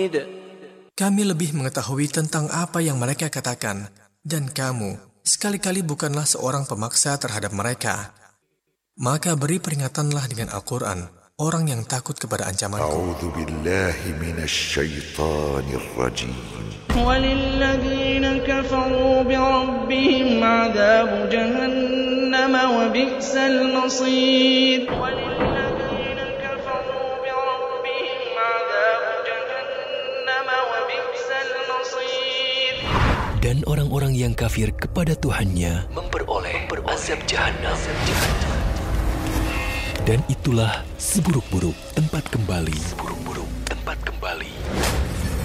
Kami lebih mengetahui tentang apa yang mereka katakan, dan kamu sekali-kali bukanlah seorang pemaksa terhadap mereka. Maka beri peringatanlah dengan Al-Quran orang yang takut kepada ancamanku. A'udzu billahi minasyaitonir rajim. وَلِلَّذِينَ كَفَرُوا بِرَبِّهِمْ عَذَابُ جَهَنَّمَ وَبِئْسَ الْمَصِيرُ. وَلِلَّذِينَ كَفَرُوا بِرَبِّهِمْ عَذَابُ جَهَنَّمَ وَبِئْسَ الْمَصِيرُ. Dan orang-orang yang kafir kepada Tuhannya memperoleh azab Jahannam. Dan itulah seburuk-buruk tempat kembali.